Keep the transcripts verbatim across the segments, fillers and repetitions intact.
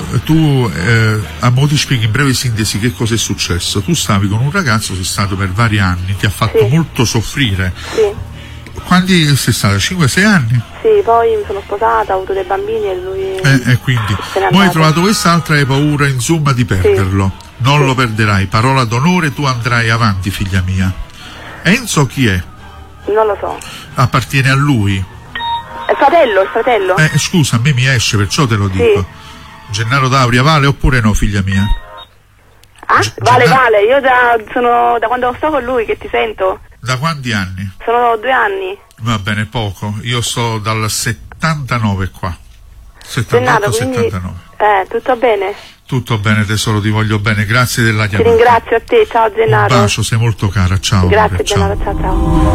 tu eh, a mo' ti spieghi in breve sintesi che cosa è successo. Tu stavi con un ragazzo, sei stato per vari anni, ti ha fatto Sì. molto soffrire. Sì. Quanti sei stata? cinque sei anni? Sì, poi mi sono sposata, ho avuto dei bambini e lui... E eh, quindi se n'è poi hai andato. trovato quest'altra e hai paura insomma di perderlo. Non Sì. lo perderai, parola d'onore, tu andrai avanti, figlia mia. Enzo chi è? Non lo so. Appartiene a lui? Il fratello, il fratello? Eh, scusa, a me mi esce, perciò te lo dico. Gennaro D'Auria vale oppure no, figlia mia? Ah, G- vale, Gennaro- vale, io già sono... da quando sto con lui che ti sento. Da quanti anni? Sono due anni. Va bene, poco. Io sto dal settantanove qua. Gennaro, settantotto quindi... settantanove. Eh, tutto bene? Tutto bene tesoro, ti voglio bene, grazie della Ti chiamata. ringrazio a te, ciao Gennaro. Un bacio, sei molto cara, ciao. Grazie amore, ciao. Gennaro, ciao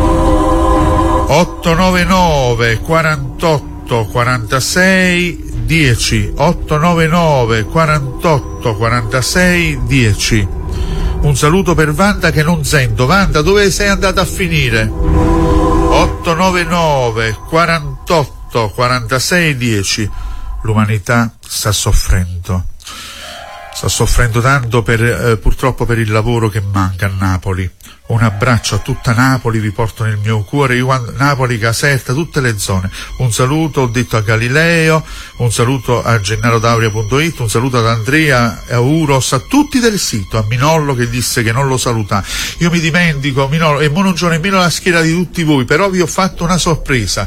ciao. ottocentonovantanove quarantotto quarantasei dieci ottocentonovantanove quarantotto quarantasei dieci. Un saluto per Wanda che non sento. Wanda, dove sei andata a finire? ottocentonovantanove quarantotto quarantasei dieci. L'umanità sta soffrendo. Sta soffrendo tanto per, eh, purtroppo per il lavoro che manca a Napoli. Un abbraccio a tutta Napoli, vi porto nel mio cuore, io, Napoli, Caserta, tutte le zone. Un saluto, ho detto, a Galileo, un saluto a gennaro dauria punto it, un saluto ad Andrea, a Uros, a tutti del sito, a Minollo che disse che non lo saluta. Io mi dimentico, Minollo, e mo non c'ho nemmeno la scheda di tutti voi, però vi ho fatto una sorpresa.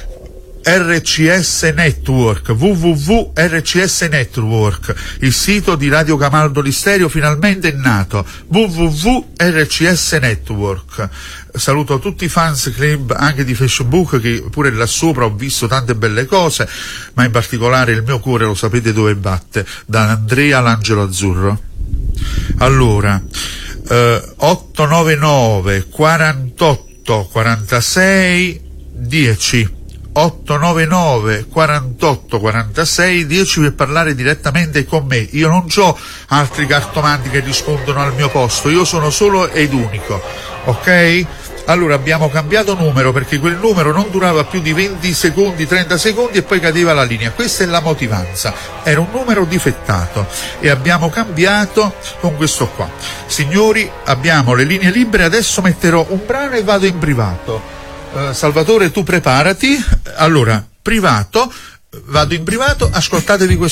R C S Network, w w w punto r c s network, il sito di Radio Camaldo Listerio finalmente è nato, w w w punto r c s network. Saluto tutti i fans club anche di Facebook, che pure là sopra ho visto tante belle cose, ma in particolare il mio cuore lo sapete dove batte, da Andrea l'Angelo Azzurro. Allora, eh, ottocentonovantanove quarantotto quarantasei dieci ottocentonovantanove quarantotto quarantasei dieci per parlare direttamente con me. Io non ho altri cartomanti che rispondono al mio posto, io sono solo ed unico, ok? Allora abbiamo cambiato numero perché quel numero non durava più di venti secondi, trenta secondi e poi cadeva la linea. Questa è la motivanza, era un numero difettato e abbiamo cambiato con questo qua. Signori, abbiamo le linee libere, adesso metterò un brano e vado in privato. Uh, Salvatore, tu preparati. Allora, privato, vado in privato, ascoltatevi questo.